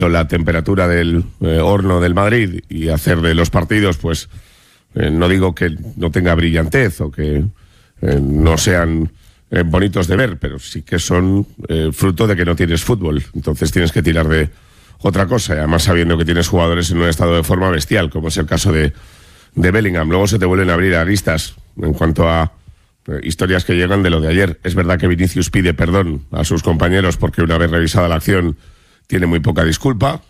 la temperatura del horno del Madrid y hacer de los partidos, pues no digo que no tenga brillantez o que no sean bonitos de ver, pero sí que son fruto de que no tienes fútbol. Entonces tienes que tirar de otra cosa, y además sabiendo que tienes jugadores en un estado de forma bestial, como es el caso de Bellingham. Luego se te vuelven a abrir aristas en cuanto a historias que llegan de lo de ayer. Es verdad que Vinicius pide perdón a sus compañeros porque una vez revisada la acción tiene muy poca disculpa,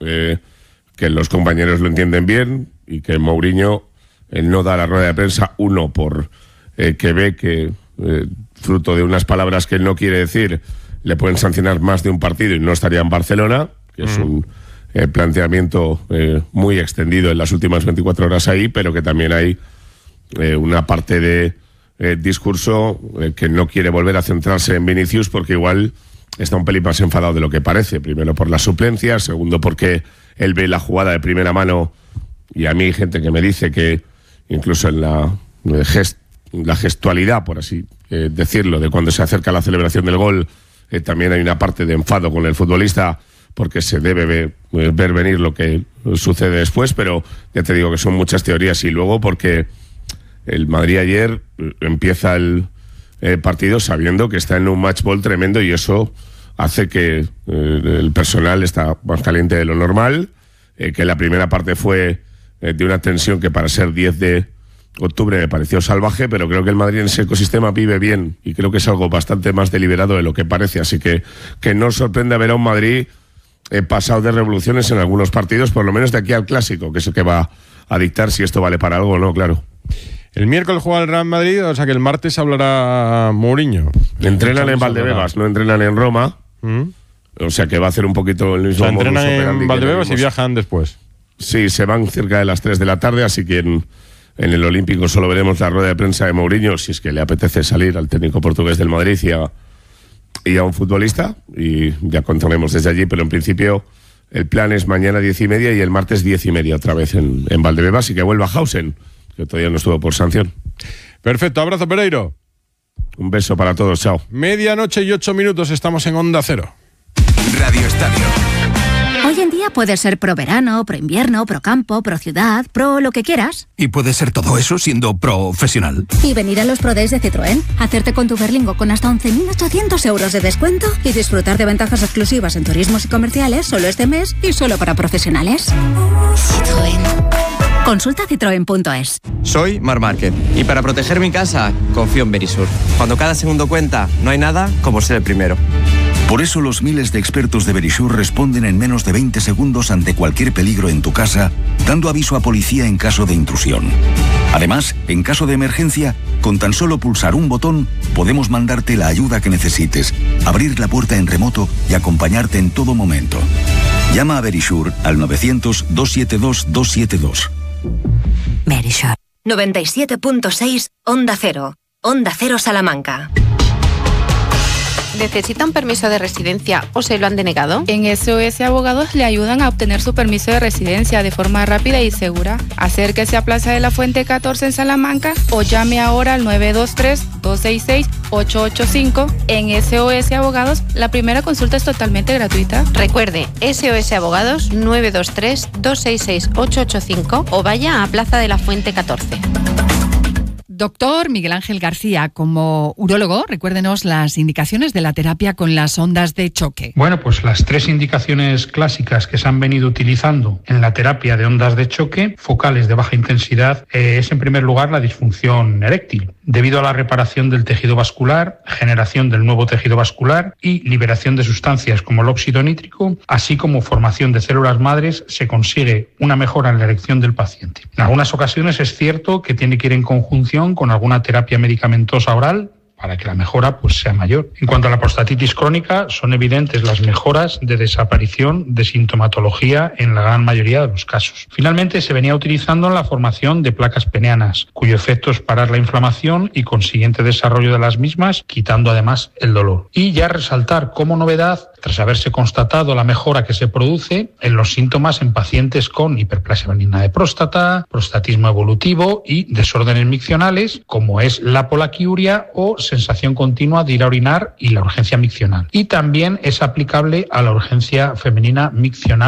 que los compañeros lo entienden bien y que Mourinho no da la rueda de prensa, uno, por que ve que fruto de unas palabras que él no quiere decir le pueden sancionar más de un partido y no estaría en Barcelona, que es un planteamiento muy extendido en las últimas 24 horas ahí, pero que también hay una parte de discurso que no quiere volver a centrarse en Vinicius porque igual está un pelín más enfadado de lo que parece. Primero por las suplencias, segundo porque él ve la jugada de primera mano, y a mí hay gente que me dice que incluso en la gestualidad, por así decirlo, de cuando se acerca la celebración del gol, también hay una parte de enfado con el futbolista porque se debe ver venir lo que sucede después, pero ya te digo que son muchas teorías. Y luego porque el Madrid ayer empieza el partido sabiendo que está en un match ball tremendo, y eso hace que el personal está más caliente de lo normal, que la primera parte fue de una tensión que para ser 10 de octubre me pareció salvaje, pero creo que el Madrid en ese ecosistema vive bien y creo que es algo bastante más deliberado de lo que parece, así que no sorprende ver a un Madrid pasado de revoluciones en algunos partidos, por lo menos de aquí al Clásico, que es el que va a dictar si esto vale para algo o no, claro. El miércoles juega el Real Madrid, o sea que el martes hablará Mourinho. Entrenan en Valdebebas, no entrenan en Roma, o sea que va a hacer un poquito el mismo modus operandi. Entrenan en Valdebebas y viajan después. Sí, se van cerca de las 3 de la tarde, así que en el Olímpico solo veremos la rueda de prensa de Mourinho, si es que le apetece salir al técnico portugués del Madrid y a un futbolista, y ya contaremos desde allí, pero en principio el plan es mañana 10:30 y el martes 10:30 otra vez en Valdebebas, y que vuelva Hausen, que todavía no estuvo por sanción. Perfecto, abrazo, Pereiro. Un beso para todos, chao. 12:08, estamos en Onda Cero. Radio Estadio. Hoy en día puedes ser pro verano, pro invierno, pro campo, pro ciudad, pro lo que quieras. Y puedes ser todo eso siendo profesional. Y venir a los Pro Days de Citroën, hacerte con tu Berlingo con hasta 11.800 euros de descuento y disfrutar de ventajas exclusivas en turismos y comerciales solo este mes y solo para profesionales. Citroën. Consulta citroen.es. Soy Marc Márquez y para proteger mi casa confío en Verisur. Cuando cada segundo cuenta, no hay nada como ser el primero. Por eso los miles de expertos de Verisur responden en menos de 20 segundos ante cualquier peligro en tu casa, dando aviso a policía en caso de intrusión. Además, en caso de emergencia, con tan solo pulsar un botón, podemos mandarte la ayuda que necesites, abrir la puerta en remoto y acompañarte en todo momento. Llama a Verisur al 900-272-272. Verisur. 97.6 Onda Cero. Onda Cero Salamanca. ¿Necesita un permiso de residencia o se lo han denegado? En SOS Abogados le ayudan a obtener su permiso de residencia de forma rápida y segura. Acérquese a Plaza de la Fuente 14 en Salamanca o llame ahora al 923-266-885. En SOS Abogados, la primera consulta es totalmente gratuita. Recuerde, SOS Abogados 923-266-885 o vaya a Plaza de la Fuente 14. Doctor Miguel Ángel García, como urólogo, recuérdenos las indicaciones de la terapia con las ondas de choque. Bueno, pues las 3 indicaciones clásicas que se han venido utilizando en la terapia de ondas de choque focales de baja intensidad es en primer lugar la disfunción eréctil, debido a la reparación del tejido vascular, generación del nuevo tejido vascular y liberación de sustancias como el óxido nítrico, así como formación de células madres, se consigue una mejora en la erección del paciente. En algunas ocasiones es cierto que tiene que ir en conjunción con alguna terapia medicamentosa oral para que la mejora sea mayor. En cuanto a la prostatitis crónica, son evidentes las mejoras de desaparición de sintomatología en la gran mayoría de los casos. Finalmente, se venía utilizando en la formación de placas penianas, cuyo efecto es parar la inflamación y consiguiente desarrollo de las mismas, quitando además el dolor. Y ya resaltar como novedad tras haberse constatado la mejora que se produce en los síntomas en pacientes con hiperplasia benigna de próstata, prostatismo evolutivo y desórdenes miccionales, como es la polaquiuria o sensación continua de ir a orinar y la urgencia miccional. Y también es aplicable a la urgencia femenina miccional